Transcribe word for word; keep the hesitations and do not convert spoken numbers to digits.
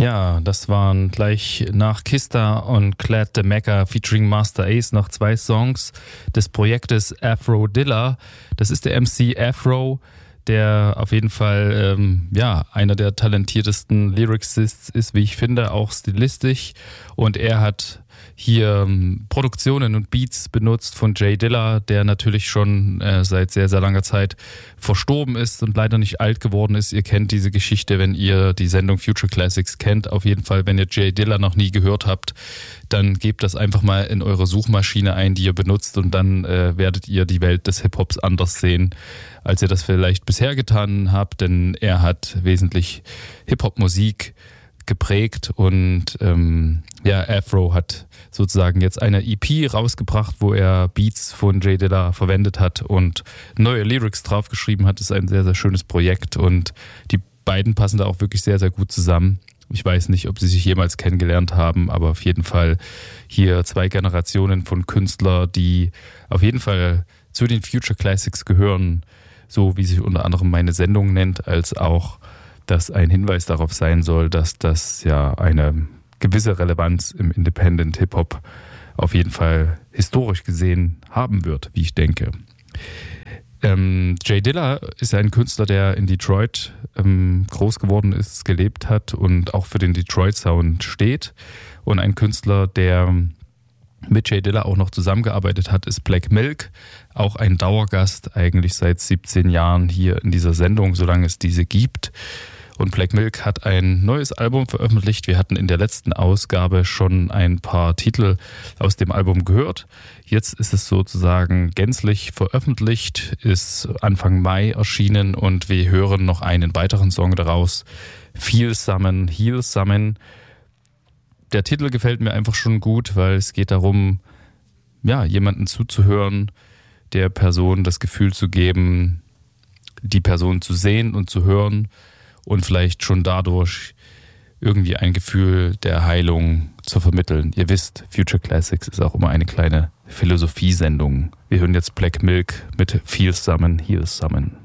Ja, das waren gleich nach Kista und Clad the Mecca featuring Master Ace noch zwei Songs des Projektes Afro Dilla. Das ist der M C Afro, der auf jeden Fall ähm, ja einer der talentiertesten Lyricists ist, wie ich finde, auch stilistisch. Und er hat hier ähm, Produktionen und Beats benutzt von J Dilla, der natürlich schon äh, seit sehr, sehr langer Zeit verstorben ist und leider nicht alt geworden ist. Ihr kennt diese Geschichte, wenn ihr die Sendung Future Classics kennt. Auf jeden Fall, wenn ihr J Dilla noch nie gehört habt, dann gebt das einfach mal in eure Suchmaschine ein, die ihr benutzt, und dann äh, werdet ihr die Welt des Hip-Hops anders sehen, als ihr das vielleicht bisher getan habt, denn er hat wesentlich Hip-Hop-Musik geprägt und ähm, ja, Afro hat sozusagen jetzt eine E P rausgebracht, wo er Beats von J Dilla verwendet hat und neue Lyrics draufgeschrieben hat. Das ist ein sehr, sehr schönes Projekt und die beiden passen da auch wirklich sehr, sehr gut zusammen. Ich weiß nicht, ob sie sich jemals kennengelernt haben, aber auf jeden Fall hier zwei Generationen von Künstlern, die auf jeden Fall zu den Future Classics gehören, so wie sich unter anderem meine Sendung nennt, als auch dass ein Hinweis darauf sein soll, dass das ja eine gewisse Relevanz im Independent Hip-Hop auf jeden Fall historisch gesehen haben wird, wie ich denke. Ähm, J Dilla ist ein Künstler, der in Detroit ähm, groß geworden ist, gelebt hat und auch für den Detroit Sound steht. Und ein Künstler, der mit J Dilla auch noch zusammengearbeitet hat, ist Black Milk, auch ein Dauergast eigentlich seit siebzehn Jahren hier in dieser Sendung, solange es diese gibt. Und Black Milk hat ein neues Album veröffentlicht. Wir hatten in der letzten Ausgabe schon ein paar Titel aus dem Album gehört. Jetzt ist es sozusagen gänzlich veröffentlicht, ist Anfang Mai erschienen und wir hören noch einen weiteren Song daraus, Feel Summon, Heal Summon. Der Titel gefällt mir einfach schon gut, weil es geht darum, ja, jemanden zuzuhören, der Person das Gefühl zu geben, die Person zu sehen und zu hören und vielleicht schon dadurch irgendwie ein Gefühl der Heilung zu vermitteln. Ihr wisst, Future Classics ist auch immer eine kleine Philosophiesendung. Wir hören jetzt Black Milk mit Feel Summon, Heal Summon.